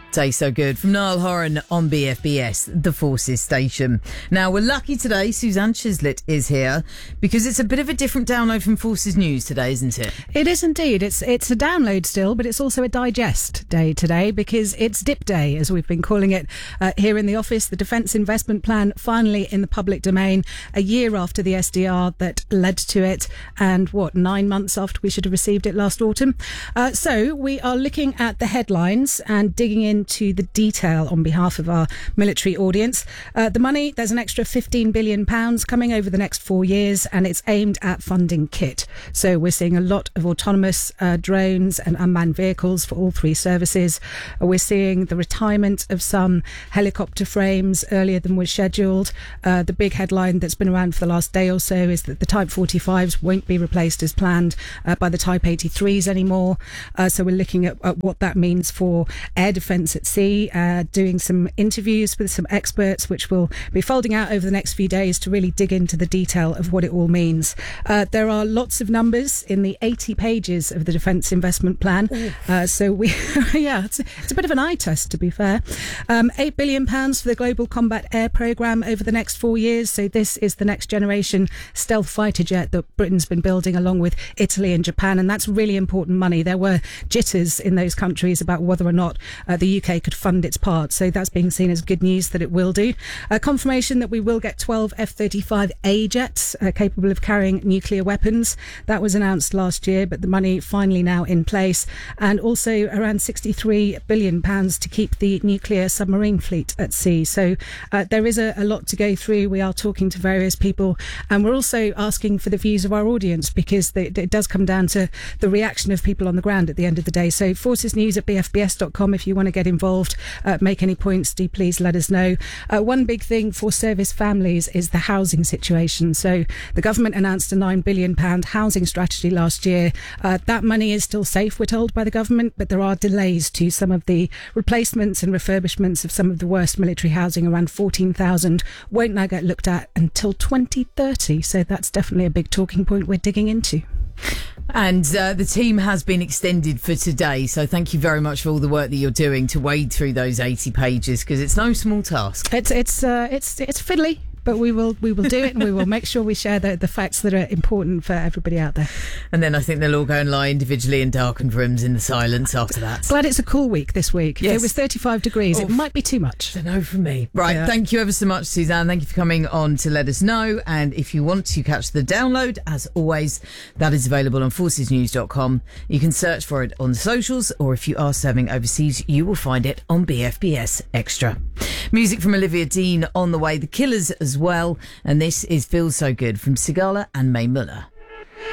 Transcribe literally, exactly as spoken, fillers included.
Tastes so good from Niall Horan on B F B S, the Forces station. Now, we're lucky today Suzanne Chislett is here because it's a bit of a different download from Forces News today, isn't it? It is indeed. It's it's a download still, but it's also a digest day today because it's Dip Day, as we've been calling it uh, here in the office. The Defence Investment Plan finally in the public domain, a year after the S D R that led to it, and what, nine months after we should have received it last autumn. Uh, so we are looking at the headlines and digging in to the detail on behalf of our military audience. Uh, the money, there's an extra fifteen billion pounds coming over the next four years, and it's aimed at funding kit. So we're seeing a lot of autonomous uh, drones and unmanned vehicles for all three services. Uh, we're seeing the retirement of some helicopter frames earlier than was scheduled. Uh, the big headline that's been around for the last day or so is that the Type forty-fives won't be replaced as planned uh, by the Type eighty-threes anymore. Uh, so we're looking at, at what that means for air defence at sea, uh, doing some interviews with some experts, which will be folding out over the next few days to really dig into the detail of what it all means. Uh, there are lots of numbers in the eighty pages of the Defence Investment Plan. Uh, so we, yeah, it's, it's a bit of an eye test, to be fair. Um, eight billion pounds for the Global Combat Air Programme over the next four years. So this is the next generation stealth fighter jet that Britain's been building along with Italy and Japan. And that's really important money. There were jitters in those countries about whether or not uh, the U K could fund its part. So that's being seen as good news that it will do. A confirmation that we will get twelve F thirty-five A jets uh, capable of carrying nuclear weapons. That was announced last year, but the money finally now in place. And also around sixty-three billion pounds to keep the nuclear submarine fleet at sea. So uh, there is a, a lot to go through. We are talking to various people, and we're also asking for the views of our audience because they, it does come down to the reaction of people on the ground at the end of the day. So Forces News at b f b s dot com if you want to get involved, uh, make any points, do please let us know. Uh, one big thing for service families is the housing situation. So the government announced a nine billion pounds housing strategy last year. Uh, that money is still safe, we're told by the government, but there are delays to some of the replacements and refurbishments of some of the worst military housing. Around fourteen thousand won't now get looked at until twenty thirty. So that's definitely a big talking point we're digging into. And uh, the team has been extended for today, so thank you very much for all the work that you're doing to wade through those eighty pages, because it's no small task. It's it's uh, it's it's fiddly, but we will we will do it, and we will make sure we share the, the facts that are important for everybody out there. And then I think they'll all go and lie individually in darkened rooms in the silence after that. Glad it's a cool week this week. Yes. If it was thirty-five degrees, oh, it might be too much. I don't know from me. Right, yeah. Thank you ever so much, Suzanne. Thank you for coming on to let us know. And if you want to catch the download, as always, that is available on forces news dot com. You can search for it on the socials, or if you are serving overseas, you will find it on B F B S Extra. Music from Olivia Dean on the way, The Killers as well. And this is Feels So Good from Sigala and Mae Muller.